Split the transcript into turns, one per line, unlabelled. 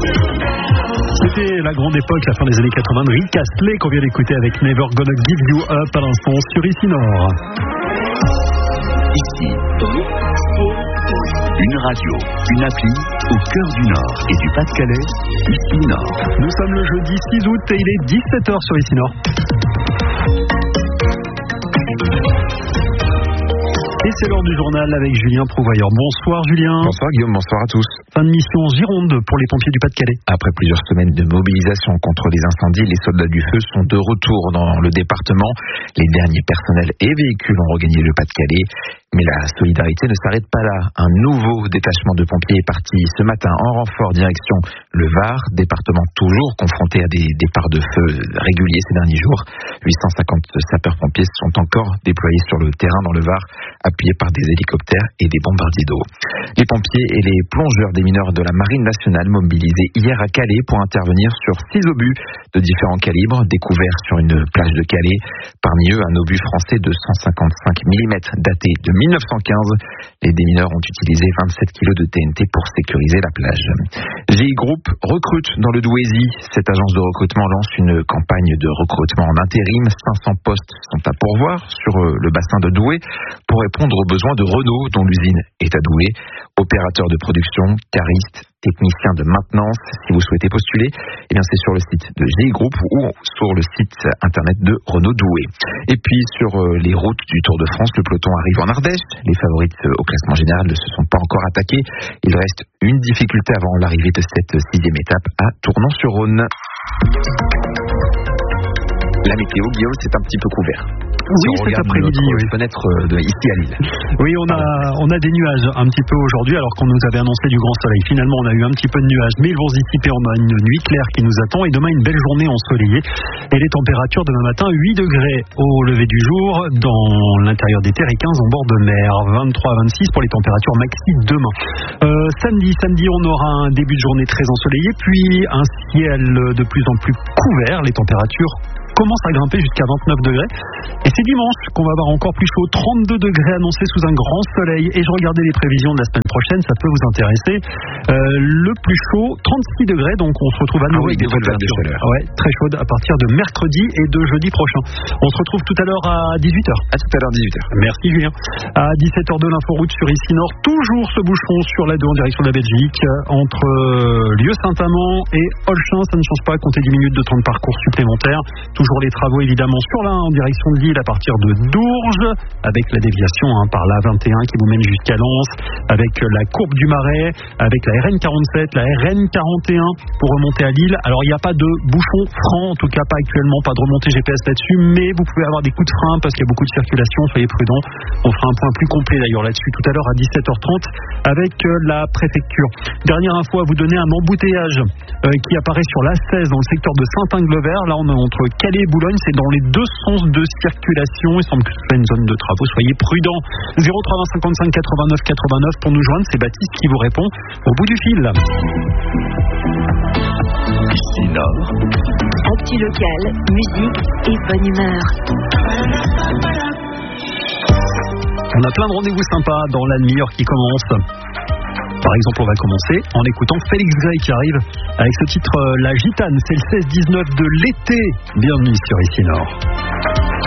C'était la grande époque, la fin des années 80 de Rick Astley qu'on vient d'écouter avec Never Gonna Give You Up à l'instant sur Ici Nord.
Ici, une radio, une appli au cœur du Nord et du Pas-de-Calais, Ici Nord.
Nous sommes le jeudi 6 août et il est 17h sur Ici Nord. Et c'est l'heure du journal avec Julien Prouvailleur. Bonsoir Julien.
Bonsoir Guillaume, bonsoir à tous.
Fin de mission Gironde pour les pompiers du Pas-de-Calais.
Après plusieurs semaines de mobilisation contre les incendies, les soldats du feu sont de retour dans le département. Les derniers personnels et véhicules ont regagné le Pas-de-Calais. Mais la solidarité ne s'arrête pas là. Un nouveau détachement de pompiers est parti ce matin en renfort direction le Var, département toujours confronté à des départs de feu réguliers ces derniers jours. 850 sapeurs-pompiers sont encore déployés sur le terrain dans le Var, appuyés par des hélicoptères et des bombardiers d'eau. Les pompiers et les plongeurs des mineurs de la Marine nationale mobilisés hier à Calais pour intervenir sur 6 obus de différents calibres découverts sur une plage de Calais. Parmi eux, un obus français de 155 mm daté de 1915. Les démineurs ont utilisé 27 kg de TNT pour sécuriser la plage. GI Group recrute dans le Douaisis. Cette agence de recrutement lance une campagne de recrutement en intérim. 500 postes sont à pourvoir sur le bassin de Douai pour répondre aux besoins de Renault, dont l'usine est à Douai. Opérateur de production, cariste, technicien de maintenance. Si vous souhaitez postuler, eh bien c'est sur le site de GI Group ou sur le site internet de Renault Douai. Et puis sur les routes du Tour de France, le peloton arrive en Ardèche. Les favorites au classement général ne se sont pas encore attaquées. Il reste une difficulté avant l'arrivée de cette 6e étape à Tournon-sur-Rhône. La météo, Guillaume, c'est un petit peu couvert.
Oui, cet après-midi, oui.
Fenêtre ici à Lille.
Oui, on a des nuages un petit peu aujourd'hui, alors qu'on nous avait annoncé du grand soleil. Finalement, on a eu un petit peu de nuages, mais ils vont se dissiper. On a une nuit claire qui nous attend et demain une belle journée ensoleillée. Et les températures demain matin, 8 degrés au lever du jour dans l'intérieur des terres et 15 en bord de mer. 23 à 26 pour les températures maxi demain. Samedi, on aura un début de journée très ensoleillé, puis un ciel de plus en plus couvert. Les températures commence à grimper jusqu'à 29 degrés. Et c'est dimanche qu'on va avoir encore plus chaud, 32 degrés annoncés sous un grand soleil. Et je regardais les prévisions de la semaine prochaine, ça peut vous intéresser. Le plus chaud, 36 degrés, donc on se retrouve à nouveau avec des températures très chaudes à partir de mercredi et de jeudi prochain. On se retrouve tout à l'heure à 18h.
À tout à l'heure, 18h.
Merci Julien. À 17h02, l'inforoute sur Ici Nord. Toujours ce bouchon sur la 2 en direction de la Belgique. Entre Lieu-Saint-Amand et Olchin, ça ne change pas, comptez 10 minutes de temps de parcours supplémentaire. Toujours les travaux évidemment sur la 1 en direction de Lille à partir de Dourges, avec la déviation par la 21 qui vous mène jusqu'à Lens, avec la courbe du Marais, avec la RN 47, la RN 41 pour remonter à Lille. Alors il n'y a pas de bouchon franc, en tout cas pas actuellement, pas de remontée GPS là-dessus, mais vous pouvez avoir des coups de frein parce qu'il y a beaucoup de circulation, soyez prudents. On fera un point plus complet d'ailleurs là-dessus tout à l'heure à 17h30 avec la préfecture. Dernière info à vous donner, un embouteillage qui apparaît sur l'A16 dans le secteur de Saint-Inglevert. Là on est entre Calais et Boulogne, c'est dans les deux sens de circulation. Il semble que ce soit une zone de travaux, soyez prudents. 03 55 89 89 pour nous joindre, c'est Baptiste qui vous répond au bout du fil.
Ici Nord.
Actu locale, musique et bonne humeur.
On a plein de rendez-vous sympas dans la demi-heure qui commence. Par exemple, on va commencer en écoutant Félix Gray qui arrive avec ce titre La Gitane. C'est le 16-19 de l'été. Bienvenue sur Ici Nord.